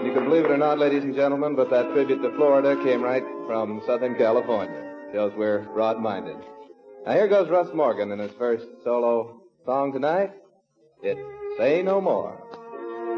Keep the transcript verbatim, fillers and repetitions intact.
You can believe it or not, ladies and gentlemen, but that tribute to Florida came right from Southern California. Shows we're broad-minded. Now here goes Russ Morgan in his first solo song tonight. It's Say No More.